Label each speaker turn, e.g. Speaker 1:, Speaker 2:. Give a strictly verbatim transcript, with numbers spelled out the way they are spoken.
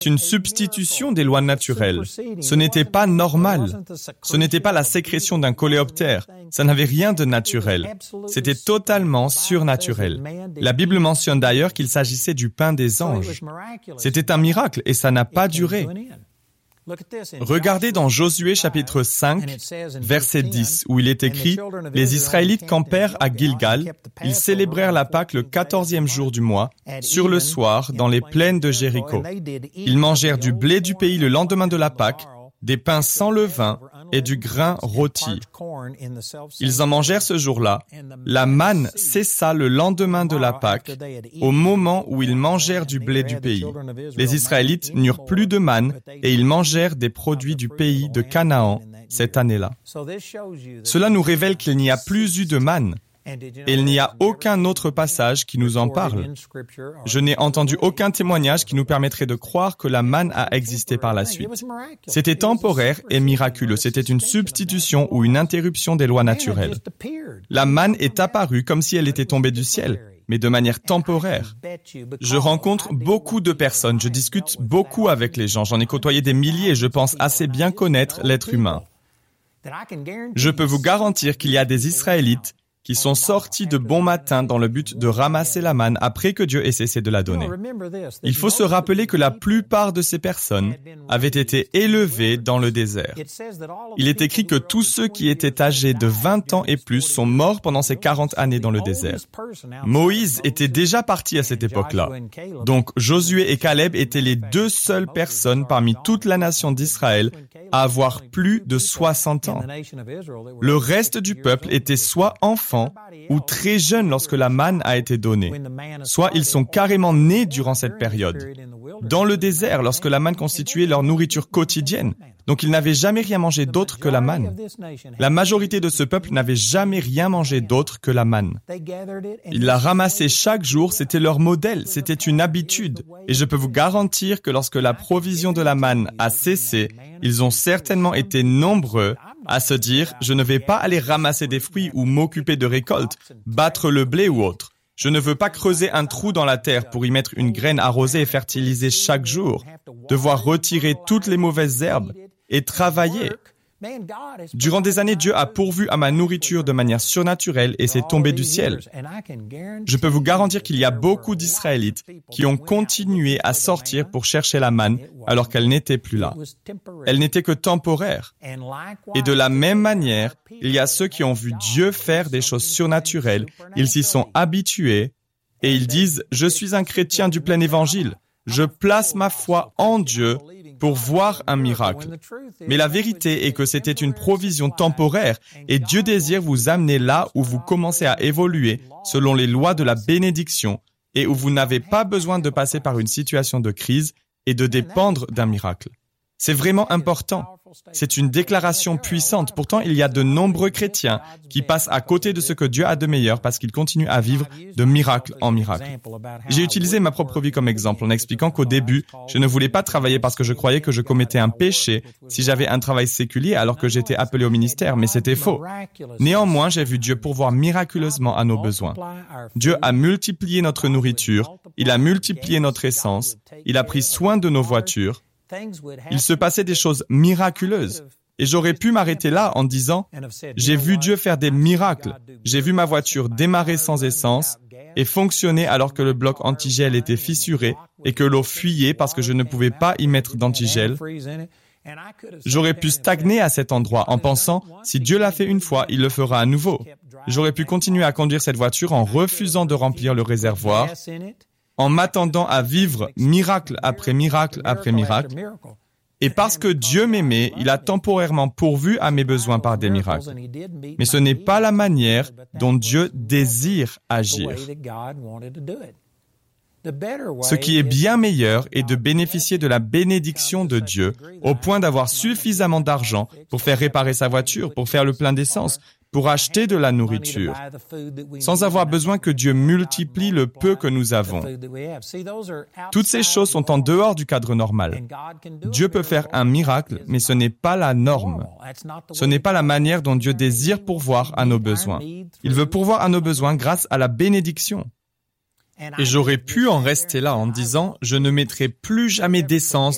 Speaker 1: une substitution des lois naturelles. Ce n'était pas normal. Ce n'était pas la sécrétion d'un coléoptère. Ça n'avait rien de naturel. C'était totalement surnaturel. La Bible mentionne d'ailleurs qu'il s'agissait du pain des anges. C'était un miracle et ça n'a pas duré. Regardez dans Josué chapitre cinq, verset dix, où il est écrit « Les Israélites campèrent à Gilgal, ils célébrèrent la Pâque le quatorzième jour du mois, sur le soir, dans les plaines de Jéricho. Ils mangèrent du blé du pays le lendemain de la Pâque, des pains sans levain et du grain rôti. Ils en mangèrent ce jour-là. La manne cessa le lendemain de la Pâque, au moment où ils mangèrent du blé du pays. Les Israélites n'eurent plus de manne et ils mangèrent des produits du pays de Canaan cette année-là. Cela nous révèle qu'il n'y a plus eu de manne. Et il n'y a aucun autre passage qui nous en parle. Je n'ai entendu aucun témoignage qui nous permettrait de croire que la manne a existé par la suite. C'était temporaire et miraculeux. C'était une substitution ou une interruption des lois naturelles. La manne est apparue comme si elle était tombée du ciel, mais de manière temporaire. Je rencontre beaucoup de personnes, je discute beaucoup avec les gens, j'en ai côtoyé des milliers et je pense assez bien connaître l'être humain. Je peux vous garantir qu'il y a des Israélites qui sont sortis de bon matin dans le but de ramasser la manne après que Dieu ait cessé de la donner. Il faut se rappeler que la plupart de ces personnes avaient été élevées dans le désert. Il est écrit que tous ceux qui étaient âgés de vingt ans et plus sont morts pendant ces quarante années dans le désert. Moïse était déjà parti à cette époque-là. Donc Josué et Caleb étaient les deux seules personnes parmi toute la nation d'Israël à avoir plus de soixante ans. Le reste du peuple était soit enfant ou très jeunes lorsque la manne a été donnée. Soit ils sont carrément nés durant cette période. Dans le désert, lorsque la manne constituait leur nourriture quotidienne. Donc ils n'avaient jamais rien mangé d'autre que la manne. La majorité de ce peuple n'avait jamais rien mangé d'autre que la manne. Ils la ramassaient chaque jour, c'était leur modèle, c'était une habitude. Et je peux vous garantir que lorsque la provision de la manne a cessé, ils ont certainement été nombreux à se dire « Je ne vais pas aller ramasser des fruits ou m'occuper de récoltes, battre le blé ou autre. Je ne veux pas creuser un trou dans la terre pour y mettre une graine arrosée et fertilisée chaque jour, devoir retirer toutes les mauvaises herbes et travailler. » Durant des années, Dieu a pourvu à ma nourriture de manière surnaturelle et c'est tombé du ciel. Je peux vous garantir qu'il y a beaucoup d'Israélites qui ont continué à sortir pour chercher la manne alors qu'elle n'était plus là. Elle n'était que temporaire. Et de la même manière, il y a ceux qui ont vu Dieu faire des choses surnaturelles, ils s'y sont habitués et ils disent « Je suis un chrétien du plein évangile, je place ma foi en Dieu » pour voir un miracle. Mais la vérité est que c'était une provision temporaire et Dieu désire vous amener là où vous commencez à évoluer selon les lois de la bénédiction et où vous n'avez pas besoin de passer par une situation de crise et de dépendre d'un miracle. C'est vraiment important. C'est une déclaration puissante. Pourtant, il y a de nombreux chrétiens qui passent à côté de ce que Dieu a de meilleur parce qu'ils continuent à vivre de miracle en miracle. J'ai utilisé ma propre vie comme exemple en expliquant qu'au début, je ne voulais pas travailler parce que je croyais que je commettais un péché si j'avais un travail séculier alors que j'étais appelé au ministère, mais c'était faux. Néanmoins, j'ai vu Dieu pourvoir miraculeusement à nos besoins. Dieu a multiplié notre nourriture, il a multiplié notre essence, il a pris soin de nos voitures. Il se passait des choses miraculeuses. Et j'aurais pu m'arrêter là en disant « J'ai vu Dieu faire des miracles. J'ai vu ma voiture démarrer sans essence et fonctionner alors que le bloc antigel était fissuré et que l'eau fuyait parce que je ne pouvais pas y mettre d'antigel. » J'aurais pu stagner à cet endroit en pensant « Si Dieu l'a fait une fois, il le fera à nouveau. » J'aurais pu continuer à conduire cette voiture en refusant de remplir le réservoir, en m'attendant à vivre miracle après miracle après miracle. Et parce que Dieu m'aimait, il a temporairement pourvu à mes besoins par des miracles. Mais ce n'est pas la manière dont Dieu désire agir. Ce qui est bien meilleur est de bénéficier de la bénédiction de Dieu au point d'avoir suffisamment d'argent pour faire réparer sa voiture, pour faire le plein d'essence, pour acheter de la nourriture, sans avoir besoin que Dieu multiplie le peu que nous avons. Toutes ces choses sont en dehors du cadre normal. Dieu peut faire un miracle, mais ce n'est pas la norme. Ce n'est pas la manière dont Dieu désire pourvoir à nos besoins. Il veut pourvoir à nos besoins grâce à la bénédiction. Et j'aurais pu en rester là en disant « Je ne mettrai plus jamais d'essence